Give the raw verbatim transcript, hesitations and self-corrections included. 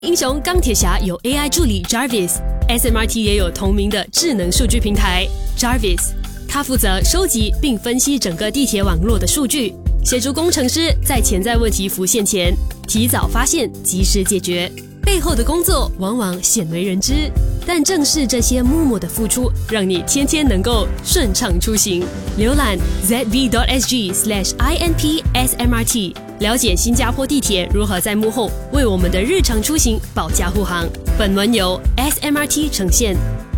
英雄钢铁侠有 A I 助理 Jarvis，S M R T 也有同名的智能数据平台 Jarvis， 它负责收集并分析整个地铁网络的数据，协助工程师在潜在问题浮现前提早发现，及时解决。背后的工作往往鲜为人知，但正是这些默默的付出，让你天天能够顺畅出行。浏览 z b dot s g slash i n p s m r t， 了解新加坡地铁如何在幕后为我们的日常出行保驾护航。本文由 S M R T 呈现。